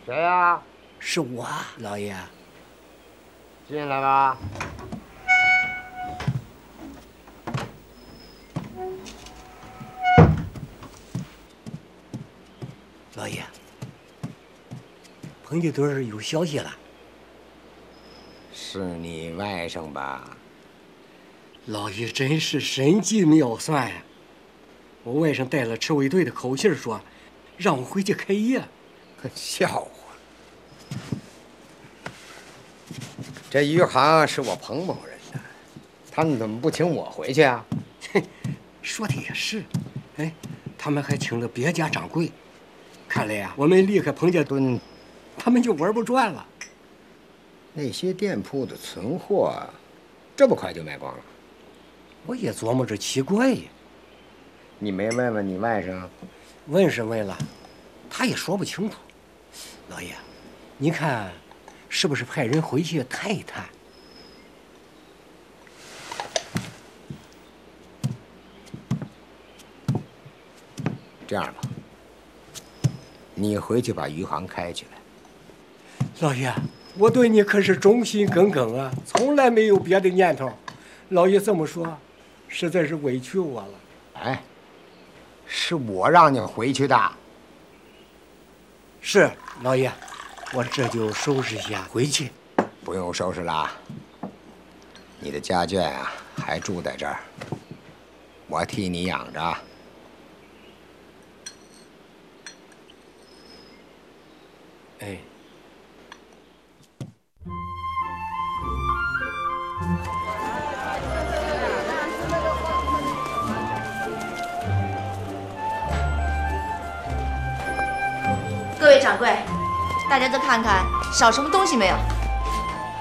谁呀？ 是我，老爷。 进来吧。 老爷，彭家墩有消息了。 是你外甥吧？ 老爷真是神机妙算呀！我外甥带了赤卫队的口信说，让我回去开业。 笑话！这余杭是我彭某人的，他们怎么不请我回去啊？ 说的也是，哎，他们还请了别家掌柜。看来呀，我们离开彭家墩，他们就玩不转了。 那些店铺的存货，这么快就卖光了？ 我也琢磨着奇怪呀。 你没问问你外甥？ 问是问了，他也说不清楚。老爷，您看，是不是派人回去探一探？ 这样吧，你回去把余杭开起来。 老爷，我对你可是忠心耿耿啊，从来没有别的念头。老爷这么说，实在是委屈我了。 哎，是我让你回去的。 是老爷，我这就收拾下回去。 不用收拾了，你的家眷啊还住在这儿，我替你养着。 哎， 各位掌柜，大家都看看少什么东西没有？